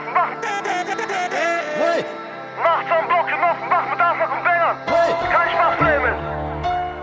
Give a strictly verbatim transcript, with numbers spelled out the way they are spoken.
mach. Hey, Nachts am Block genossen, mach mit Arsch auf den Fingern. hey, Kein Spaß nehmen.